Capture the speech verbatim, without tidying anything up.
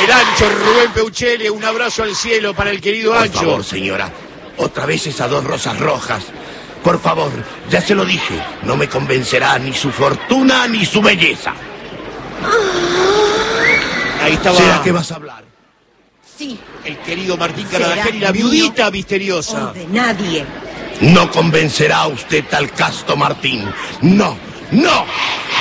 El Ancho, Rubén Peuchele, un abrazo al cielo para el querido Ancho. Por favor, señora, otra vez esas dos rosas rojas. Por favor, ya se lo dije, no me convencerá ni su fortuna ni su belleza. Ahí estaba. ¿Será que vas a hablar? Sí. El querido Martín Carvajal y la viudita misteriosa. O de nadie. No convencerá a usted tal casto Martín. No, no.